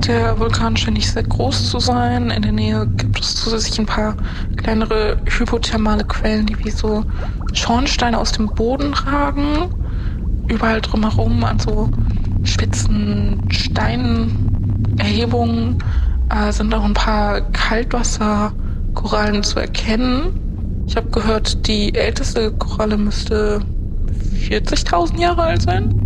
Der Vulkan scheint nicht sehr groß zu sein. In der Nähe gibt es zusätzlich ein paar kleinere hypothermale Quellen, die wie so Schornsteine aus dem Boden ragen. Überall drumherum an so spitzen Steinerhebungen sind auch ein paar Kaltwasserkorallen zu erkennen. Ich habe gehört, die älteste Koralle müsste 40.000 Jahre alt sein.